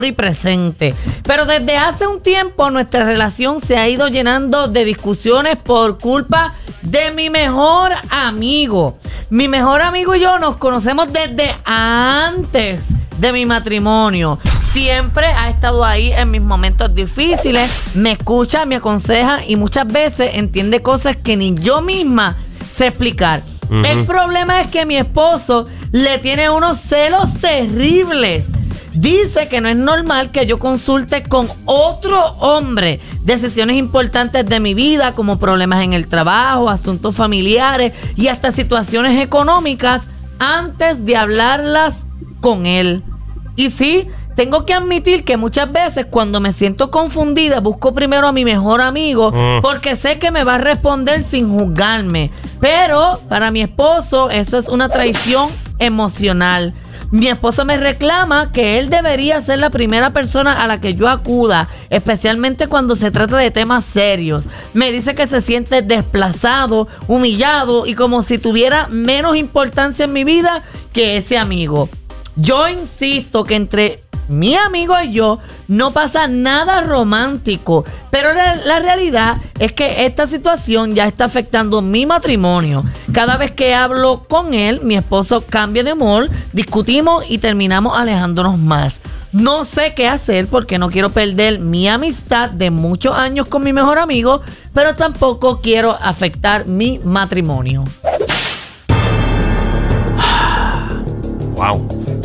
y presente. Pero desde hace un tiempo nuestra relación se ha ido llenando de discusiones por culpa de mi mejor amigo. Mi mejor amigo y yo nos conocemos desde antes de mi matrimonio. Siempre ha estado ahí en mis momentos difíciles, me escucha, me aconseja y muchas veces entiende cosas que ni yo misma sé explicar. El problema es que mi esposo le tiene unos celos terribles. Dice que no es normal que yo consulte con otro hombre decisiones importantes de mi vida, como problemas en el trabajo, asuntos familiares y hasta situaciones económicas, antes de hablarlas con él. Y sí, tengo que admitir que muchas veces cuando me siento confundida busco primero a mi mejor amigo porque sé que me va a responder sin juzgarme. Pero para mi esposo eso es una traición emocional. Mi esposo me reclama que él debería ser la primera persona a la que yo acuda, especialmente cuando se trata de temas serios. Me dice que se siente desplazado, humillado y como si tuviera menos importancia en mi vida que ese amigo. Yo insisto que entre mi amigo y yo no pasa nada romántico, pero la realidad es que esta situación ya está afectando mi matrimonio. Cada vez que hablo con él, mi esposo cambia de humor, discutimos y terminamos alejándonos más. No sé qué hacer porque no quiero perder mi amistad de muchos años con mi mejor amigo, pero tampoco quiero afectar mi matrimonio. Wow.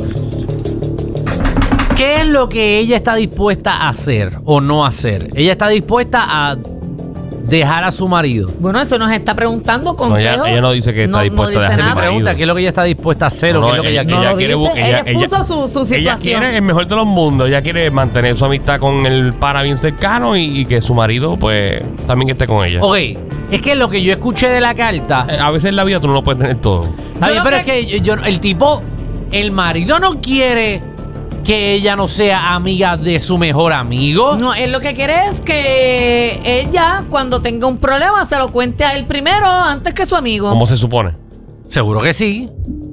¿Qué es lo que ella está dispuesta a hacer o no hacer? Ella está dispuesta a dejar a su marido. Bueno, eso nos está preguntando consejo. No, ella no dice que está dispuesta a dejar a su marido. Pregunta qué es lo que ella está dispuesta a hacer o qué es lo que ella quiere. Ella puso su situación. Ella quiere el mejor de los mundos. Ella quiere mantener su amistad con el pana bien cercano y que su marido pues también esté con ella. Ok, es que lo que yo escuché de la carta... A veces en la vida tú no lo puedes tener todo. Pero es que el marido no quiere que ella no sea amiga de su mejor amigo. No, él lo que quiere es que ella, cuando tenga un problema, se lo cuente a él primero antes que su amigo. ¿Cómo se supone? Seguro que sí.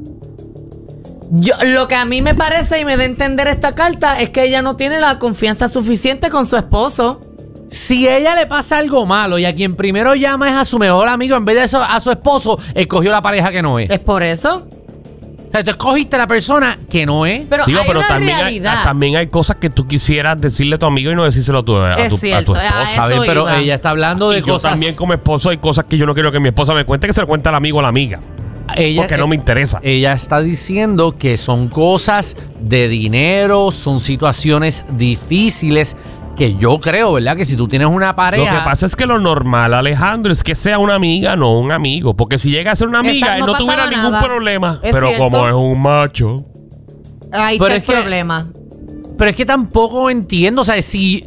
Lo que a mí me parece y me da a entender esta carta es que ella no tiene la confianza suficiente con su esposo. Si a ella le pasa algo malo y a quien primero llama es a su mejor amigo en vez de eso, a su esposo, escogió la pareja que no es. ¿Es por eso? O sea, tú escogiste la persona que no es. Pero digo, hay pero una también hay cosas que tú quisieras decirle a tu amigo y no decírselo a tu esposa. ¿Sabes? Pero ella está hablando de cosas. Yo también como esposo hay cosas que yo no quiero que mi esposa me cuente, que se lo cuente al amigo o a la amiga. Porque no me interesa. Ella está diciendo que son cosas de dinero, son situaciones difíciles que yo creo, ¿verdad? Que si tú tienes una pareja... Lo que pasa es que lo normal, Alejandro, es que sea una amiga, no un amigo. Porque si llega a ser una amiga, él no tuviera ningún problema. Pero cierto, como es un macho... Ahí está el problema. Pero es que tampoco entiendo, o sea, si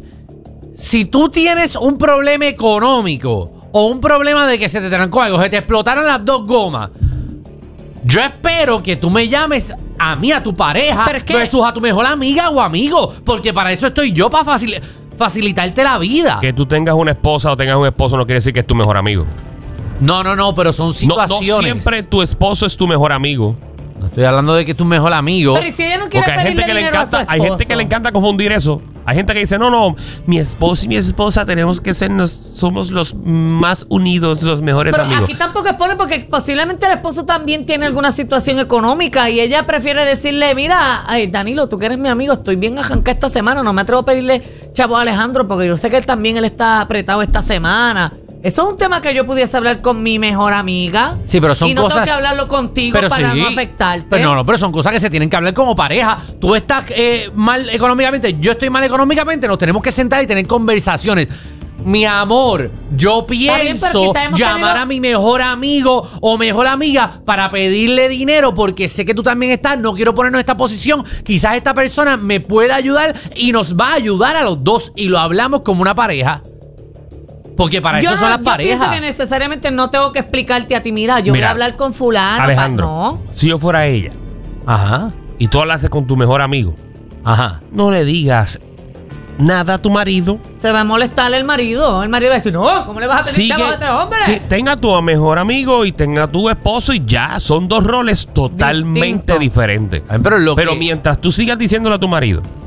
tú tienes un problema económico o un problema de que se te trancó algo, se te explotaron las dos gomas, yo espero que tú me llames a mí, a tu pareja, versus a tu mejor amiga o amigo, porque para eso estoy yo, para facilitarte la vida. Que tú tengas una esposa o tengas un esposo no quiere decir que es tu mejor amigo. No, pero son situaciones. No siempre tu esposo es tu mejor amigo. No estoy hablando de que es tu mejor amigo. Pero ¿y si ella no quiere pedirle dinero a su esposo? Hay gente que le encanta confundir eso. Hay gente que dice, no, mi esposo y mi esposa tenemos que somos los más unidos, los mejores amigos. Pero aquí tampoco expone porque posiblemente el esposo también tiene alguna situación económica y ella prefiere decirle, mira, Danilo, tú que eres mi amigo, estoy bien arrancada esta semana, no me atrevo a pedirle chavo a Alejandro porque yo sé que él está apretado esta semana. Eso es un tema que yo pudiese hablar con mi mejor amiga. Sí, pero son cosas... Y no tengo que hablarlo contigo para no afectarte. Pero son cosas que se tienen que hablar como pareja. Tú estás mal económicamente, yo estoy mal económicamente, nos tenemos que sentar y tener conversaciones. Mi amor, yo pienso llamar a mi mejor amigo o mejor amiga para pedirle dinero porque sé que tú también estás, no quiero ponernos en esta posición. Quizás esta persona me pueda ayudar y nos va a ayudar a los dos y lo hablamos como una pareja. Porque para eso son las parejas. Yo pienso que necesariamente no tengo que explicarte a ti, mira, voy a hablar con fulano. Alejandro, si yo fuera ella, y tú hablaste con tu mejor amigo, no le digas nada a tu marido. Se va a molestar el marido. El marido va a decir, no, ¿cómo le vas a pedir chavos a este hombre? Que tenga a tu mejor amigo y tenga a tu esposo y ya, son dos roles totalmente diferentes. Pero mientras tú sigas diciéndole a tu marido